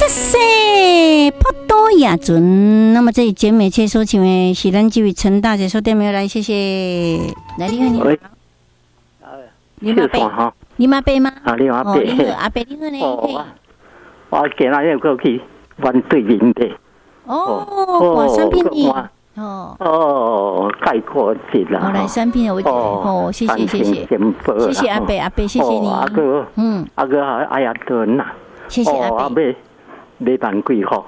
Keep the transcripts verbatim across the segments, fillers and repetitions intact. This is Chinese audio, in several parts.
西波多亚准。那么这里节目切收请的是咱这位陈大姐说电没有来，谢谢。来，你好，你好。你马贝哈？你马贝吗？ 啊，你马贝。 你好，阿贝，你好呢？ 哦，我今日又过去玩对面的。 哦，哇，三品你。哦哦，概括节啦。 好，来三品我哦，谢谢谢谢，谢谢阿贝阿贝，谢谢你。 阿哥，嗯，阿哥好，哎呀，顿呐。 谢谢阿贝。 阿贝，你办几好？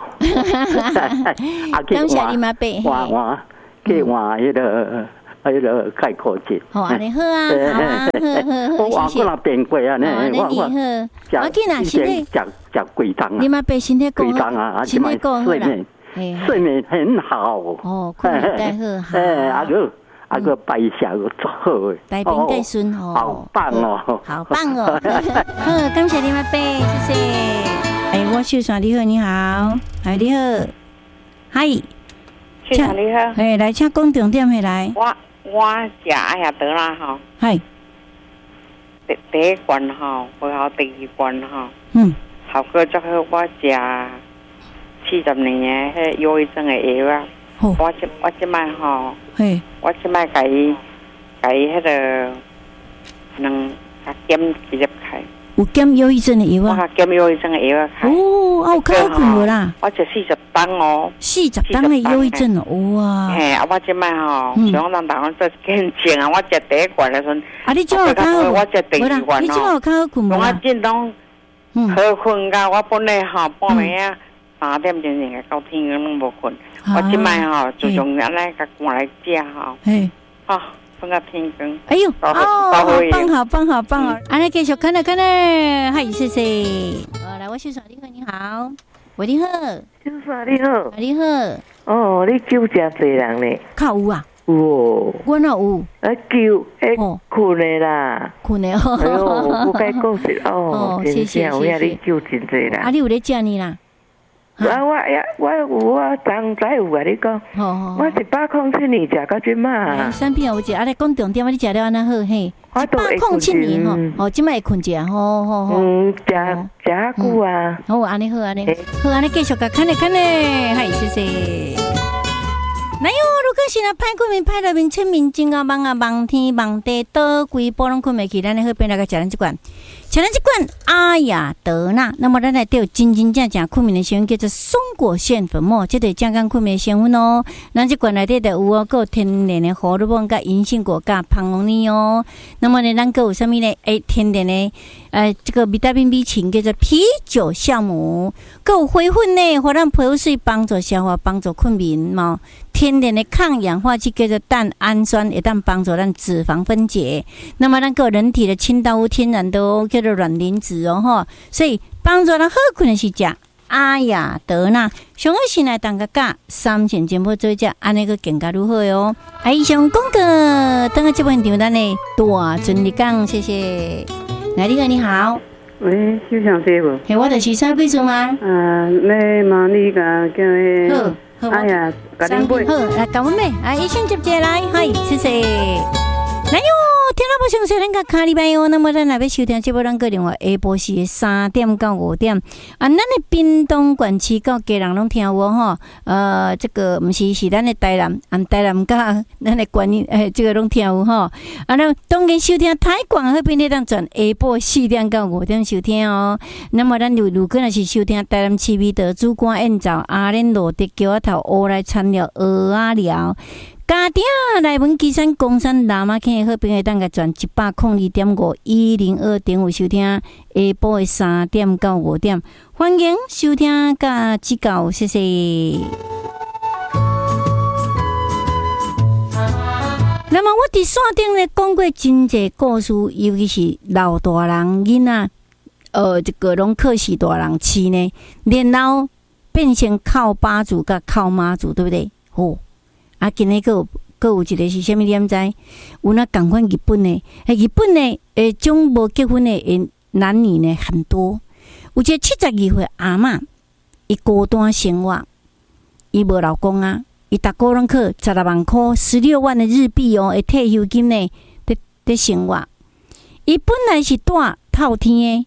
感谢你马贝。 哇哇，去换迄个。迄个概括节， 好啊，你好啊，好啊， 我我过那变过啊，呢， 我我我今仔身体食食贵当啊， 你嘛被身体贵当啊， 身体够好啦， 睡眠很好哦，困得太好， 哎，阿哥阿哥白下个做好诶， 大兵盖孙哦， 好棒哦， 好棒哦，好，感谢你嘛贝，谢谢，哎，我秀爽你好，你好，哎你好，嗨， 秀爽你好， 哎来请讲重点回来， 我。我食阿呀得啦吼， 系第第一关吼，然后第二关吼， 嗯， 效果最好。我食四十年的迄忧郁症的药啊，我即我即摆吼， 嘿， 我即摆甲伊甲伊迄个能甲减几粒开。 有减忧郁症的药啊？ 我减忧郁症的药啊开。 哦，啊有较好困无啦？ 我食四十担哦。 四十担的忧郁症哦，哇！ 嘿，啊，我即摆吼，想让大家做见证啊！我食第一罐的时阵， 啊，你怎有较好？ 我食第二罐哦。 你怎有较好困无？ 我真拢好困噶，我本来吼半暝啊三点钟钟到天光拢无困。我即摆吼就从安尼甲赶来食吼。嘿，好。放个天光， 哎呦，哦，好棒，好棒，好棒哦！安尼继续看了看了，嗨，谢谢。呃，来，我秀爽，你好，你好，喂，你好， 秀爽，你好， 你好。 哦，你救真侪人呢？ 较有啊， 有， 我哪有？ 啊救，哎，困的啦， 困的哦。 哎呦，不该讲是哦， 谢谢谢谢。 你救真侪人， 啊，你有咧食呢啦？ 啊，我呀，我有我当在有啊！你讲，我一百空七年食到即嘛。 三片有食，啊，你讲重点，你食了安那好嘿？一百空七年吼，哦，即摆会困者，好好好。 嗯，食食啊久啊。 好，安尼好，安尼好，安尼继续甲看咧看咧，嗨，谢谢。来哟！如果是若歹困眠、歹入眠、清明症啊、梦啊、梦天、梦地，倒规波拢困袂去，咱咧好边来个食咱即罐，食咱即罐阿雅德纳。那么咱来有真真正正困眠的成分，叫做松果腺粉末，这个健康困眠的成分哦。咱即罐内底就有哦，有天然的荷尔蒙、甲银杏果、甲胖龙尼哦。那么呢，咱个有啥物呢？诶，天然的呃，这个维他命 B 群叫做啤酒酵母，个有灰粉呢，互咱皮肤水帮助消化、帮助困眠嘛。天然的抗氧化剂叫做蛋氨酸，会当帮助咱脂肪分解。那么咱个人体的清道夫天然的哦，叫做卵磷脂哦吼，所以帮助咱好困的是食阿雅德纳。上好先来当个价三千钱不做只，安尼个更加如何哟？啊，以上广告，等下这边场咱的大尊你讲，谢谢。来，你好，你好。 喂，秀祥师傅。 系我就是三贵族吗？ 嗯，你嘛你个叫迄。 好， 哎呀， 三杯好，来干我妹，啊，一先接接来，嗨，谢谢。来哟，听到不详细，咱个卡里边哟。那么咱来要收听节目，咱个电话下晡时的三点到五点。啊，咱的屏东县市到家人拢听有吼。呃，这个不是是咱的台南，按台南甲咱的观音，诶，这个拢听有吼。啊，那当然收听台广那边咧，当转下晡四点到五点收听哦。那么咱如如果若是收听台南市美德主管宴造阿莲罗的桥头乌来参了鹅啊寮。家庭内文基山公山南马坑好朋友当个转一百空二点五一零二点五收听下晡的三点到五点，欢迎收听甲指教，谢谢。那么我伫线顶咧讲过真侪故事，尤其是老大人囡仔，呃，这个拢可是大人饲呢，然后变成靠爸祖甲靠妈祖，对不对？哦。啊，今日个个有一个是虾米？你毋知？有那共款日本的，日本的诶，种无结婚的诶男女呢很多。有一个七十二岁阿嬷，伊孤单生活，伊无老公啊，伊逐个人去十六万块，十六万的日币哦，诶退休金呢，伫伫生活。伊本来是住透天的，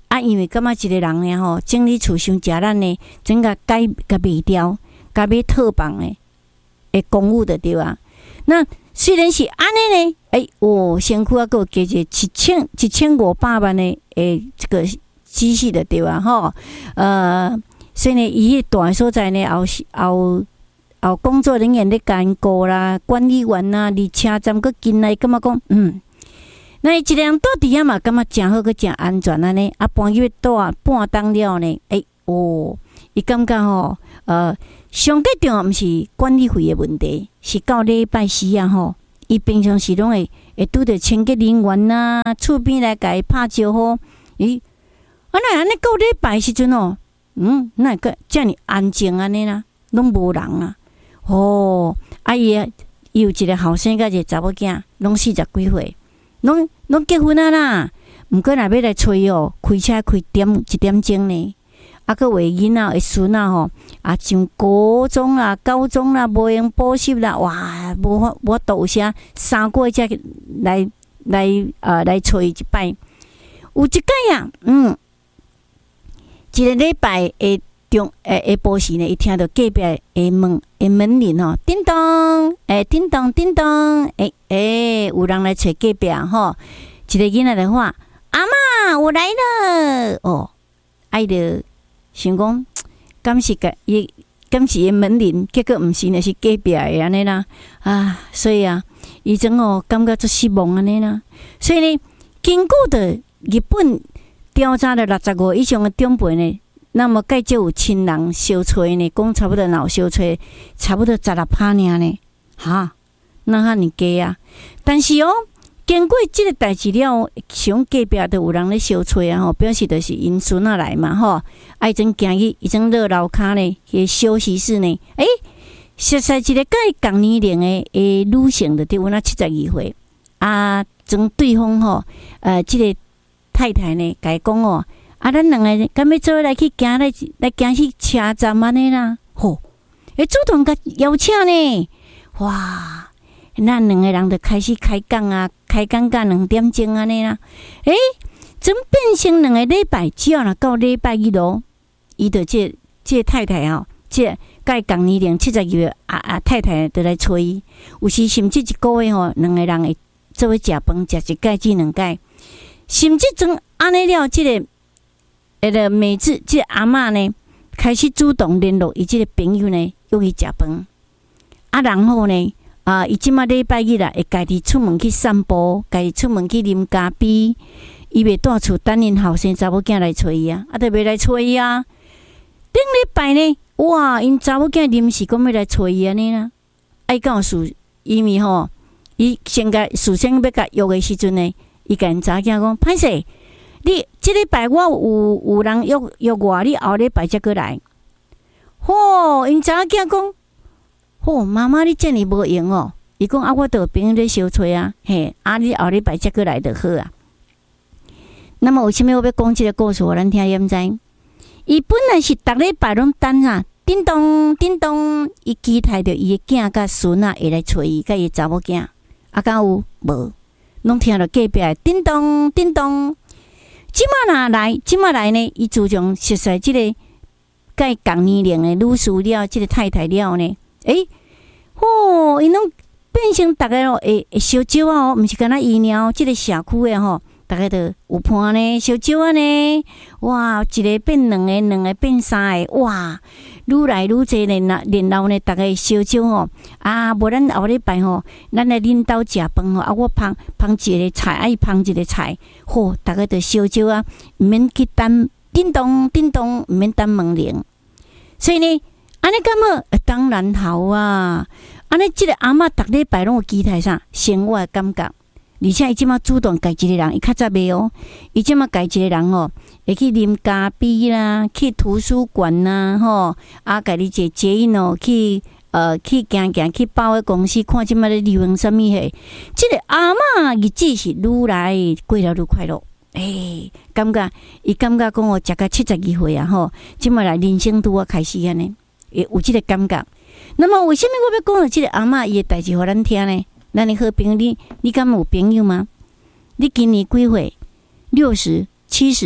啊，因为感觉一个人呢吼，整理厝伤食咱呢，整个改甲卖掉，甲买套房诶，诶公务的对啊。那虽然是安尼呢，诶、欸，哦，身躯啊，还有加一个一千一千五百万的诶，这个积蓄的对啊，吼，呃，所以呢，伊迄大所在呢，后后后工作人员咧干顾啦，管理员啊，离车站佫近来，感觉讲，嗯。那一个人住伫遐嘛，感觉诚好，佮诚安全安尼。啊，搬去住半当了呢，诶、欸，哦，伊感觉吼，呃，上个重要毋是管理费的问题，是到礼拜四啊吼，伊平常时拢会会拄着清洁人员啊，厝边来甲伊拍招呼。咦，啊那安尼到礼拜时阵哦，嗯，那个遮尔安静安尼啦，拢无人啊。哦，啊伊伊有一个后生甲一个查某囝，拢四十几岁。拢拢结婚啊啦，毋过若要来催哦，开车开点一点钟呢。啊，佮为囡仔、为孙仔吼，啊，上高中啦、高中啦，无用补习啦，哇，无法无度有啥三个月才来来呃来催一摆。有一届啊，嗯，一个礼拜诶中诶下晡时呢，伊听到隔壁诶门诶门铃吼，叮咚，诶叮咚叮咚，诶诶，有人来找隔壁吼，一个囡仔就话：阿嬷，我来了。哦，爱着想讲，敢是个伊，敢是伊门铃，结果毋是，那是隔壁诶安尼啦。啊，所以啊，伊种哦感觉足失望安尼啦。所以呢，经过的日本调查了六十五以上的长辈呢。那么，介就有亲人相找呢，讲差不多闹相找，差不多十六趴尔呢，哈，那哈尼低啊。但是哦，经过这个代志了，像隔壁都有人咧相找啊，吼，表示就是因孙仔来嘛，吼，啊，伊种行去，伊种落楼骹呢，去休息室呢，诶、欸，熟悉一个甲伊同年龄的诶女性，就对阮啊七十二岁，啊，从对方吼，呃，这个太太呢，甲伊讲哦。啊，咱两个敢要做来去行来来行去车站安尼啦，吼，会主动甲邀请呢，哇，咱两个人就开始开讲啊，开讲到两点钟安尼啦，诶、欸，怎变成两个礼拜，只要若到礼拜一咯，伊就这这太太吼，这甲伊同年龄七十几岁啊啊太太就来催伊，有时甚至一个月吼，两个人会做伙食饭，食一届至两届，甚至从安尼了，这个。迄个每次即个阿嬷呢，开始主动联络伊即个朋友呢，约伊食饭。啊，然后呢，啊，伊即马礼拜日啦，会家己出门去散步，家己出门去啉咖啡。伊袂住厝等因后生查某囝来找伊啊，啊，都袂来找伊啊。顶礼拜呢，哇，因查某囝临时讲要来找伊安尼啦。爱讲事，因为吼，伊先甲事先要甲约的时阵呢，伊甲因查某囝讲，歹势。你这礼拜我有有人约约我，你后礼拜才过来。吼，因查某囝讲，吼，妈妈你遮尔无用哦。伊讲啊，我都有朋友咧相找啊，嘿，啊你后礼拜才过来就好啊。那么为什么我要讲这个故事？咱听验知？伊本来是逐礼拜拢等啊，叮咚叮咚，伊期待着伊的囝甲孙啊会来找伊，甲伊查某囝。啊，敢有无？拢听到隔壁叮咚叮咚。即马若来，即马来呢？伊自从熟悉即个甲伊同年龄的女士了，即个太太了呢？诶、欸，吼，因拢变成逐个哦，会会烧酒啊！哦，毋是干那医疗，即个社区的吼，逐个都有伴呢，烧酒啊呢！哇，一个变两个，两个变三个，哇！愈来愈侪人啦，然后呢，逐个烧酒吼啊！无咱后礼拜吼，咱来恁兜食饭吼啊！我芳芳一个菜，啊伊芳一个菜，吼，逐个都烧酒啊，毋免去等叮咚叮咚，毋免等门铃。所以呢，安尼敢好？当然好啊！安尼即个阿嬷逐礼拜拢有期待啥生活的感觉，而且伊即马主动家一个人，伊较早袂哦，伊即马家一个人哦。会去啉咖啡啦，去图书馆啦，吼，啊，家己坐捷运哦，去呃去行行去百货公司看即摆咧流行啥物嘿。即个阿嬷日子是愈来过了愈快乐，诶、欸，感觉伊感觉讲哦，食到七十二岁啊，吼，即摆来人生拄啊开始安尼，会有即个感觉。那么为什么我要讲到即个阿嬷伊诶代志互咱听呢？咱诶好朋友，你你敢有朋友吗？你今年几岁？六十、七十？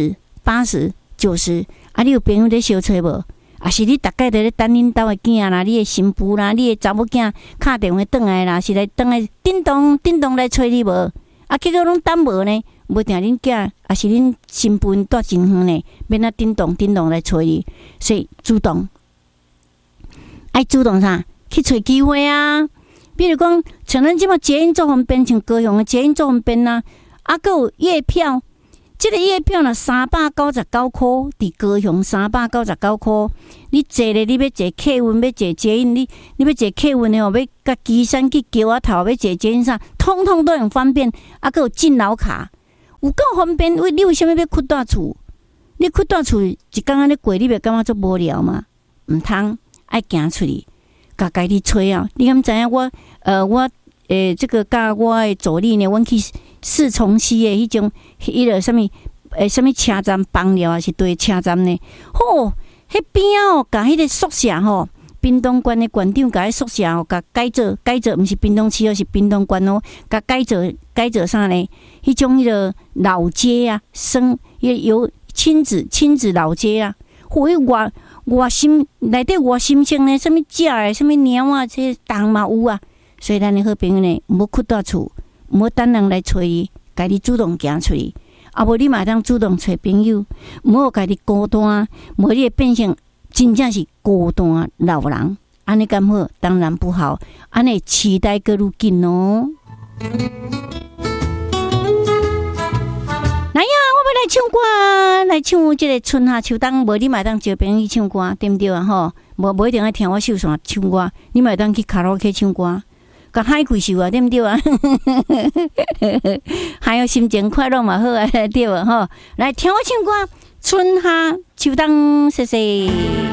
八十、九十，啊，你有朋友在相找无？啊，是你大概在咧等恁兜的囝啦，你的新妇啦，你的查某囝敲电话转来啦，是来转来叮咚叮咚来找你无？啊，结果拢等无呢？无定恁囝，啊是恁新妇住真远呢，免啊叮咚叮咚来找你，所以主动，爱主动啥？去找机会啊！比如讲，像咱即马捷运做方便，像高雄的捷运做方便啊，啊，还有月票。这个月票呢，三百九十九块，伫高雄三百九十九块。你坐咧，你要坐客运，要坐捷运，你你要坐客运的哦，要甲基山去桥仔头，要坐捷运啥，通通都用方便。啊，还有敬老卡，有够方便。为你为什么要困大厝？你困大厝一工仔咧过，你袂感觉足无聊吗？毋通爱行出去，家家己找啊！你敢知影我？呃，我诶、欸，这个甲我诶助理呢，阮去。四重溪的迄种，迄个什么诶，什么车站放了还是对车站呢？吼，迄边啊哦，甲迄个宿舍吼，屏东县的县长甲迄宿舍吼，甲改造改造，毋是屏东市哦，是屏东县哦，甲改造改造啥呢？迄种迄个老街啊，生也有亲子亲子老街啊，或迄外外心内底外心性呢，什么食诶，什么鸟啊，这动嘛有啊，所以咱的好朋友呢，毋好困大厝。毋好等人来找伊，家己主动行出去。啊，无你嘛当主动找朋友，毋好家己孤单，无你会变成真正是孤单老人。安尼敢好？当然不好。安尼期待个愈紧哦。来呀，我要来唱歌，来唱即个春夏秋冬，无你嘛当招朋友去唱歌，对毋对啊？吼，无无一定爱听我秀线唱歌，你嘛当去卡拉 OK 唱歌。甲海贵秀啊，对毋对啊？还有心情快乐嘛好啊，对无吼？来听我唱歌，春夏秋冬，谢谢。